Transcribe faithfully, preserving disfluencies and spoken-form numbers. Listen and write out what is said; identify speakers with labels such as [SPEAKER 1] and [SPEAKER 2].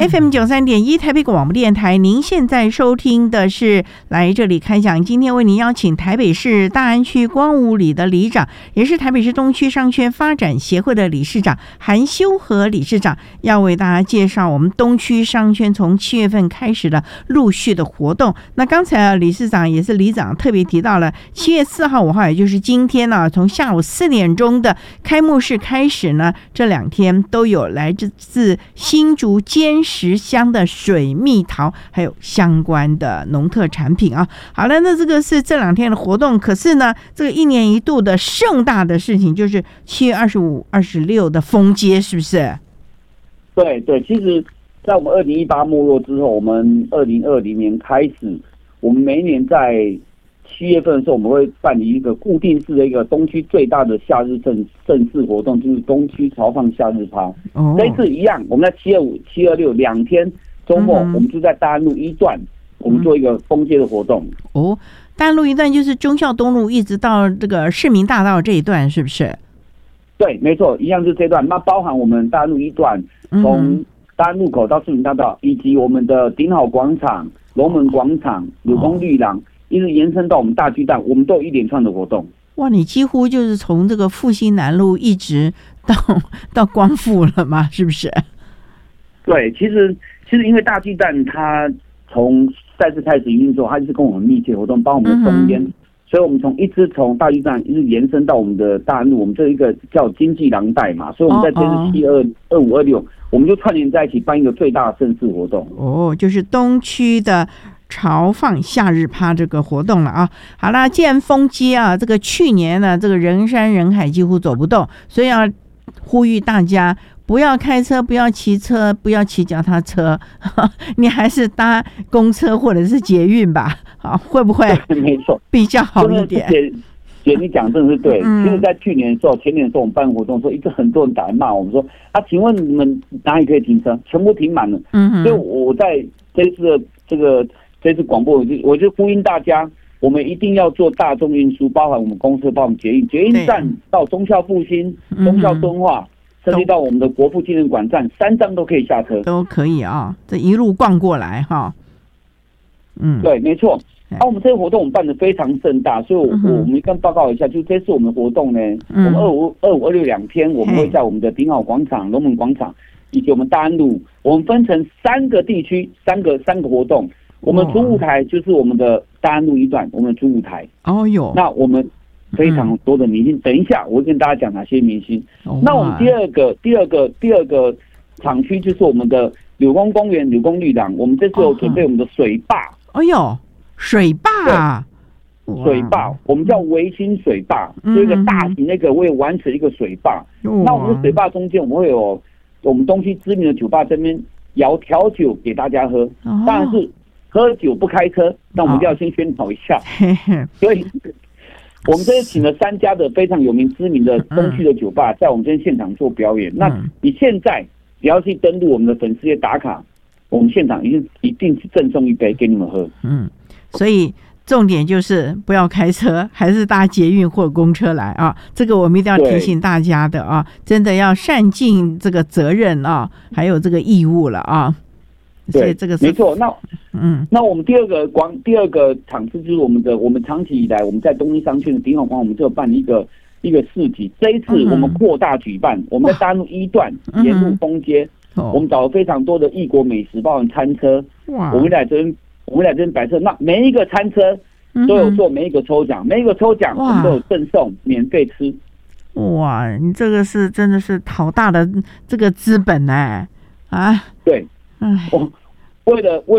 [SPEAKER 1] F M 九三点一台北广播电台，您现在收听的是来这里开讲。今天为您邀请台北市大安区光武里的里长，也是台北市东区商圈发展协会的理事长韩修和理事长，要为大家介绍我们东区商圈从七月份开始的陆续的活动。那刚才啊，理事长也是里长特别提到了七月四号、五号，也就是今天呢、啊，从下午四点钟的开幕式开始呢，这两天都有来自新竹尖石乡的水蜜桃，还有相关的农特产品啊。好了，那这个是这两天的活动，可是呢，这个一年一度的盛大的事情就是七月二十五、二十六的封街，是不是？
[SPEAKER 2] 对对，其实，在我们二零一八没落之后，我们二零二零年开始，我们每一年在七月份的时候，我们会办理一个固定式的一个东区最大的夏日盛盛事活动，就是东区潮放夏日趴。哦，这一次一样，我们在七二五、七二六两天周末，嗯、我们就在大安路一段，我们做一个封街的活动。
[SPEAKER 1] 哦，大安路一段就是忠孝东路一直到这个市民大道这一段，是不是？
[SPEAKER 2] 对，没错，一样是这段。那包含我们大安路一段，从大安路口到市民大道，以及我们的顶好广场、龙门广场、鲁公绿廊。哦，一直延伸到我们大巨蛋，我们都有一连串的活动。
[SPEAKER 1] 哇，你几乎就是从这个复兴南路一直到到光复了吗？是不是？
[SPEAKER 2] 对，其实其实因为大巨蛋它从赛事开始营运之后，它就是跟我们密切活动，包括我们的中间，嗯、所以我们从一直从大巨蛋一直延伸到我们的大安路，我们这一个叫经济廊带嘛，所以我们在这次七二二五二六，我们就串联在一起办一个最大的盛事活动。
[SPEAKER 1] 哦，就是东区的潮放夏日趴这个活动了啊。好啦，既然封街啊，这个去年呢，这个人山人海，几乎走不动，所以要呼吁大家不要开车，不要骑车，不要骑脚踏车，你还是搭公车或者是捷运吧，好，会不会？
[SPEAKER 2] 没错，
[SPEAKER 1] 比较好一点。
[SPEAKER 2] 姐，你讲真的是对。嗯、其实，在去年的时候、前年的时候，我们办活动的时候，一直很多人打来骂我们说：“啊，请问你们哪里可以停车？全部停满了。”嗯，所以我在这次的这个。这次广播我就我就呼吁大家，我们一定要做大众运输，包含我们公车，包含捷运，捷运站到忠孝复兴、忠孝敦化，甚至到我们的国父纪念馆站，三站都可以下车，
[SPEAKER 1] 都可以啊、哦，这一路逛过来哈、哦。嗯，
[SPEAKER 2] 对，没错。啊，我们这个活动我们办得非常盛大，所以我、嗯、我们跟报告一下，就这次我们的活动呢，嗯、我们二五二五二六两天，我们会在我们的顶好广场、龙门广场以及我们大安路，我们分成三个地区，三个三个活动。我们主舞台就是我们的大安路一段，我们的主舞台。哦哟，那我们非常多的明星，嗯、等一下我会跟大家讲哪些明星。哦、那我们第二个、第二个、第二个场区就是我们的柳公公园、柳公绿廊，我们这次有准备我们的水坝。哎
[SPEAKER 1] 呦，水坝，
[SPEAKER 2] 水坝，我们叫维新水坝，嗯、是一个大型那个为完成一个水坝。那我们的水坝中间，我们会有我们东区知名的酒吧这边摇调酒给大家喝，哦、当然是。喝酒不开车，那我们一定要先宣导一下。哦、所以，我们这次请了三家的非常有名、知名的东区的酒吧，在我们这边现场做表演。嗯、那你现在只要去登录我们的粉丝页打卡，我们现场一定一定是赠送一杯给你们喝。嗯，
[SPEAKER 1] 所以重点就是不要开车，还是搭捷运或公车来啊！这个我们一定要提醒大家的啊，真的要善尽这个责任啊，还有这个义务了啊。
[SPEAKER 2] 对，这个没错。那嗯，那我们第二个广第二个场次就是我们的，我们长期以来我们在东一商圈的顶好广场，我们就有办一个一个市集。这一次我们扩大举办，嗯、我们在大路一段沿路封街，嗯、我们找了非常多的异国美食，包含餐车。哇！我们来这边，我们来这边摆设，那每一个餐车都有做每一个抽奖，嗯、每一个抽奖我们都有赠送，免费吃。
[SPEAKER 1] 哇！你这个是真的是好大的这个资本哎、欸、啊！
[SPEAKER 2] 对。我为了为